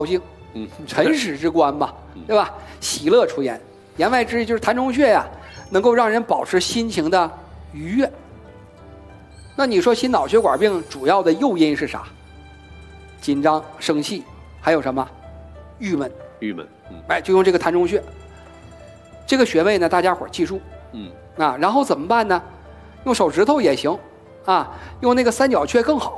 兴，尘史之官嘛，对吧？喜乐出言，言外之意就是膻中穴呀，能够让人保持心情的愉悦。那你说心脑血管病主要的诱因是啥？紧张、生气，还有什么？郁闷。哎，就用这个膻中穴。这个穴位呢，大家伙记住。然后怎么办呢？用手指头也行，用那个三角穴更好。